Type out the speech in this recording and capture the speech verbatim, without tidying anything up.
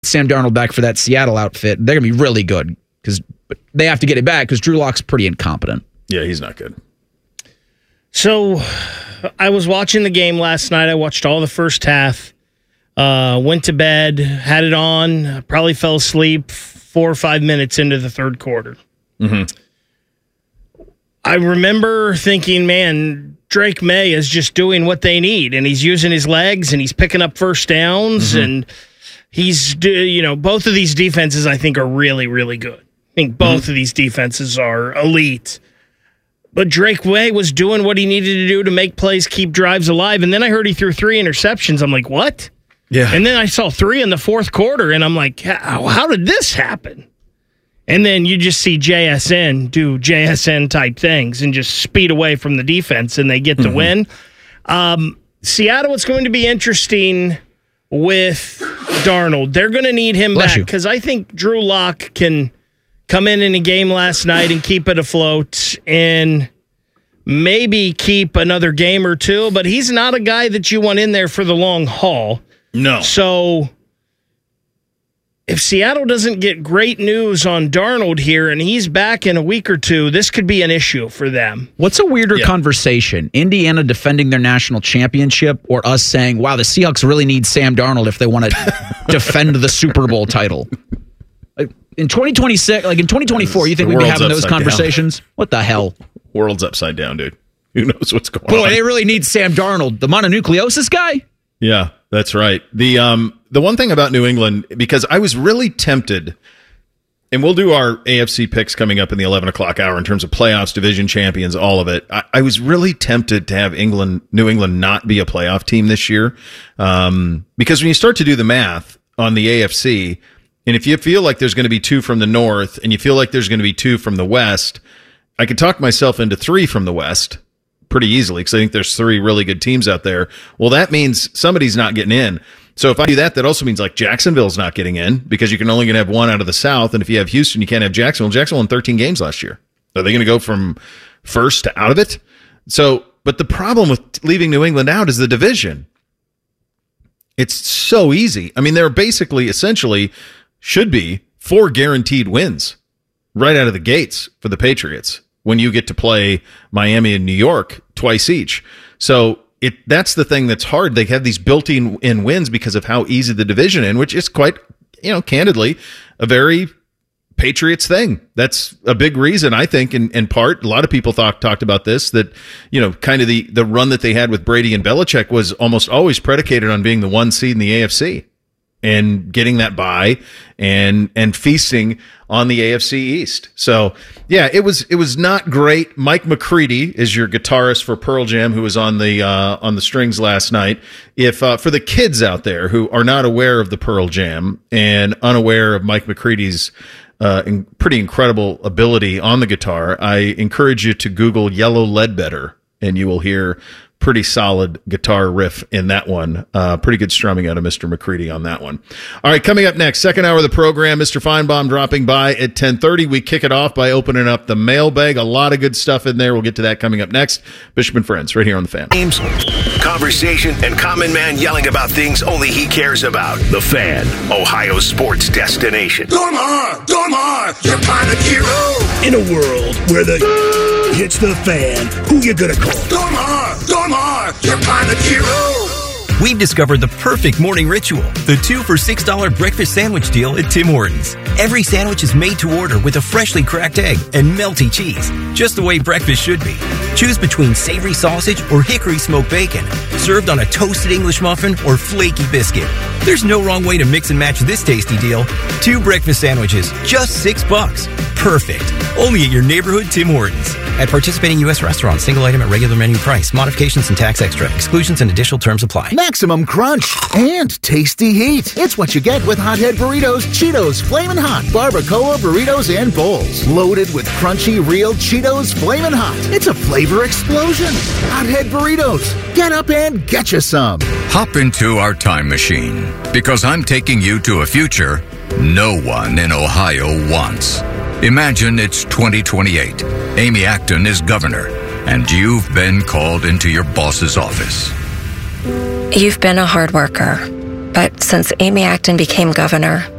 Sam Darnold back for that Seattle outfit, they're going to be really good because they have to get it back because Drew Lock's pretty incompetent. Yeah, he's not good. So I was watching the game last night. I watched all the first half, uh, went to bed, had it on, probably fell asleep four or five minutes into the third quarter. Mm-hmm. I remember thinking, man, Drake May is just doing what they need, and he's using his legs, and he's picking up first downs, mm-hmm. and he's, you know, both of these defenses I think are really, really good. I think both mm-hmm. of these defenses are elite. But Drake May was doing what he needed to do to make plays, keep drives alive, and then I heard he threw three interceptions. I'm like, what? Yeah. And then I saw three in the fourth quarter, and I'm like, how, how did this happen? And then you just see J S N do J S N-type things and just speed away from the defense, and they get the mm-hmm. win. Um, Seattle, it's going to be interesting with Darnold. They're going to need him Bless back because I think Drew Lock can come in in a game last night and keep it afloat and maybe keep another game or two, but he's not a guy that you want in there for the long haul. No. So if Seattle doesn't get great news on Darnold here and he's back in a week or two, this could be an issue for them. What's a weirder yeah. conversation? Indiana defending their national championship or us saying, wow, the Seahawks really need Sam Darnold if they want to defend the Super Bowl title? Like, in twenty twenty-six, like in twenty twenty-four, you think we'd be having those conversations? Down. What the hell? World's upside down, dude. Who knows what's going Boy, on? Boy, they really need Sam Darnold, the mononucleosis guy? Yeah, that's right. The um the one thing about New England, because I was really tempted, and we'll do our A F C picks coming up in the eleven o'clock hour in terms of playoffs, division champions, all of it. I, I was really tempted to have England, New England not be a playoff team this year. Um, because when you start to do the math on the A F C, and if you feel like there's going to be two from the North and you feel like there's going to be two from the West, I could talk myself into three from the West pretty easily because I think there's three really good teams out there. Well, that means somebody's not getting in. So if I do that, that also means like Jacksonville's not getting in because you can only going to have one out of the South. And if you have Houston, you can't have Jacksonville. Jacksonville won thirteen games last year. Are they going to go from first to out of it? So, but the problem with leaving New England out is the division. It's so easy. I mean, they're basically, essentially, should be four guaranteed wins right out of the gates for the Patriots when you get to play Miami and New York twice each. So it that's the thing that's hard. They have these built-in in wins because of how easy the division is, which is quite, you know, candidly, a very Patriots thing. That's a big reason, I think, in, in part. A lot of people thought, talked about this, that, you know, kind of the, the run that they had with Brady and Belichick was almost always predicated on being the one seed in the A F C and getting that bye and and feasting on the A F C East. So, yeah, it was it was not great. Mike McCready is your guitarist for Pearl Jam, who was on the uh, on the strings last night. If uh, for the kids out there who are not aware of the Pearl Jam and unaware of Mike McCready's uh, in, pretty incredible ability on the guitar, I encourage you to Google Yellow Ledbetter, and you will hear pretty solid guitar riff in that one. Uh, pretty good strumming out of Mister McCready on that one. All right, coming up next, second hour of the program, Mister Feinbaum dropping by at ten thirty. We kick it off by opening up the mailbag. A lot of good stuff in there. We'll get to that coming up next. Bishop and Friends, right here on The Fan. Games, conversation, and common man yelling about things only he cares about. The Fan, Ohio's sports destination. Dormar, Dormar, you're my hero. In a world where the hits the fan, who you gonna call? Dormar, Dormar, you're my hero. We've discovered the perfect morning ritual, the two for six dollars breakfast sandwich deal at Tim Hortons. Every sandwich is made to order with a freshly cracked egg and melty cheese, just the way breakfast should be. Choose between savory sausage or hickory smoked bacon, served on a toasted English muffin or flaky biscuit. There's no wrong way to mix and match this tasty deal. Two breakfast sandwiches, just six bucks. Perfect. Only at your neighborhood Tim Hortons. At participating U S restaurants, single item at regular menu price. Modifications and tax extra. Exclusions and additional terms apply. Maximum crunch and tasty heat. It's what you get with Hothead Burritos, Cheetos, Flamin' Hot, Barbacoa Burritos, and Bowls. Loaded with crunchy, real Cheetos Flamin' Hot. It's a flavor explosion. Hothead Burritos. Get up and get you some. Hop into our time machine, because I'm taking you to a future no one in Ohio wants. Imagine it's twenty twenty-eight. Amy Acton is governor, and you've been called into your boss's office. You've been a hard worker, but since Amy Acton became governor,